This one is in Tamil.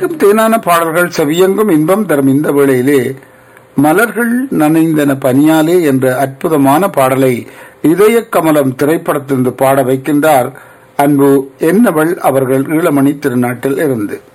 இனிக்கும் தேனான பாடல்கள் செவியெங்கும் இன்பம் தரும் இந்த வேளையிலே மலர்கள் நனைந்தன பனியாலே என்ற அற்புதமான பாடலை இதய கமலம் திரைப்படத்திலிருந்து பாட வைக்கின்றார் அன்பு என்னவள் அவர்கள் ஈழமணி திருநாட்டில் இருந்து.